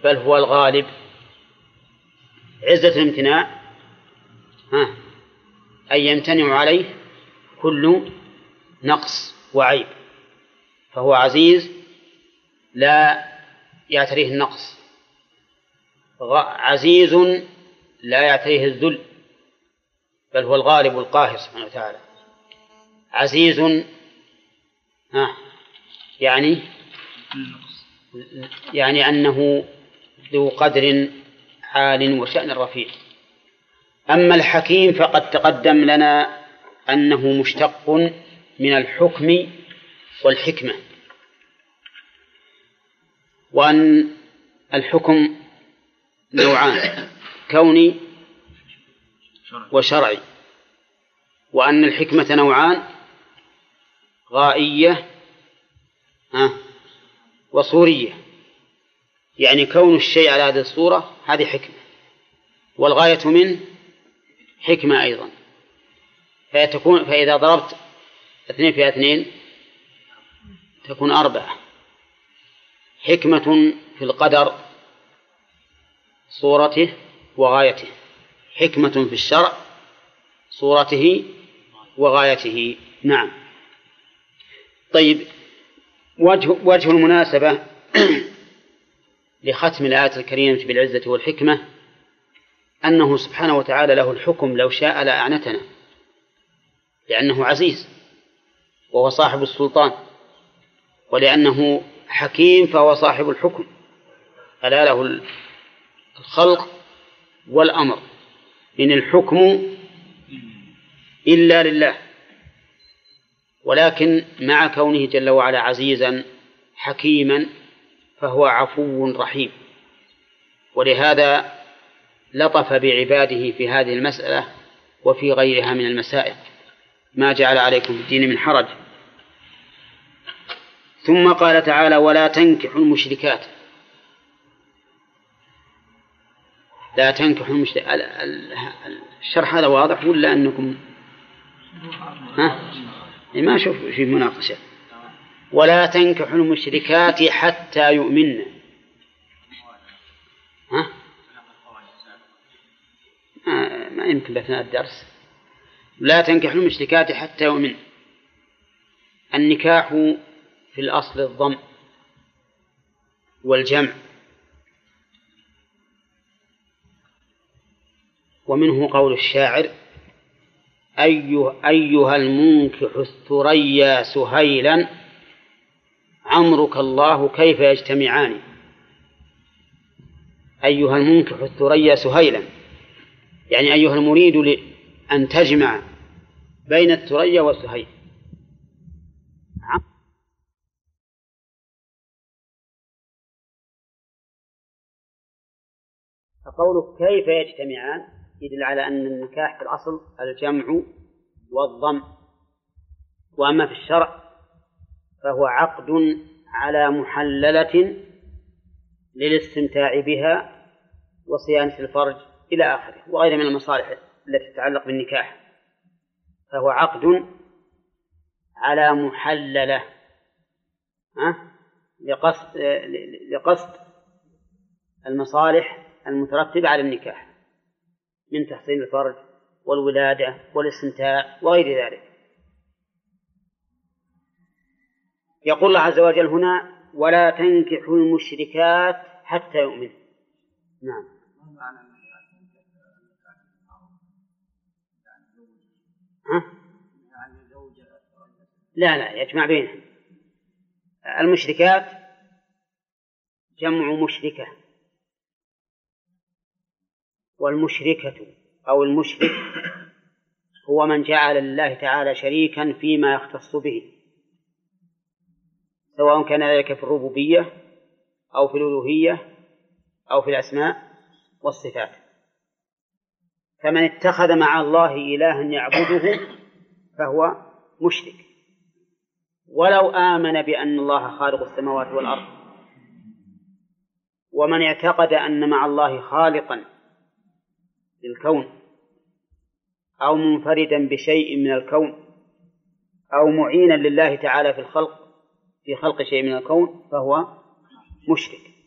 بل هو الغالب. عزة الامتناع أن يمتنع عليه كل نقص وعيب، فهو عزيز لا يعتريه النقص، عزيز لا يعتريه الذل، بل هو الغالب القاهر سبحانه وتعالى. عزيز يعني أنه ذو قدر عال وشأن رفيع. أما الحكيم فقد تقدم لنا أنه مشتق من الحكم والحكمة، وأن الحكم نوعان، كوني وشرعي، وأن الحكمة نوعان، غائية وصورية. يعني كون الشيء على هذه الصورة هذه حكمة، والغاية منه حكمة أيضا. فإذا ضربت 2 في 2 تكون 4. حكمة في القدر صورته وغايته، حكمة في الشرع صورته وغايته. نعم. طيب، وجه المناسبة لختم الآية الكريمة بالعزة والحكمة أنه سبحانه وتعالى له الحكم، لو شاء لأعنتنا، لأنه عزيز وهو صاحب السلطان، ولأنه حكيم فهو صاحب الحكم، ألا له الخلق والأمر، إن الحكم إلا لله. ولكن مع كونه جل وعلا عزيزا حكيما فهو عفو رحيم، ولهذا لطف بعباده في هذه المسألة وفي غيرها من المسائل، ما جعل عليكم في الدين من حرج. ثم قال تعالى: ولا تنكحوا المشركات. لا تنكحوا المشركات. الشرح هذا واضح ولا أنكم ما شوف في مناقشة؟ ولا تنكحوا المشركات حتى يؤمنن. ما يمكن بأثناء الدرس. لا تنكحوا المشركات حتى يؤمنن. النكاح في الأصل الضم والجمع، ومنه قول الشاعر: أيها المنكح الثريا سهيلا عمرك الله كيف يجتمعان. أيها المنكح الثريا سهيلا، يعني أيها المريد أن تجمع بين الثريا والسهيل. فقولك كيف يجتمعان يدل على أن النكاح في الأصل الجمع والضم، وأما في الشرع فهو عقد على محللة للاستمتاع بها وصيانة الفرج إلى آخره، وغيرها من المصالح التي تتعلق بالنكاح. فهو عقد على محللة لقصد المصالح المترتبة على النكاح من تحصيل الفرج والولادة والاستمتاع وغير ذلك. يقول الله عز وجل هنا: ولا تنكحوا المشركات حتى يؤمنوا. نعم. لا يجمع بينهم. المشركات جمع مشركة، والمشركة أو المشرك هو من جعل الله تعالى شريكا فيما يختص به، سواء كان ذلك في الربوبية أو في الألوهية أو في الأسماء والصفات. فمن اتخذ مع الله إلها يعبده فهو مشرك، ولو آمن بأن الله خالق السماوات والأرض. ومن اعتقد أن مع الله خالقا للكون أو منفردا بشيء من الكون أو معينا لله تعالى في خلق شيء من الكون فهو مشرك.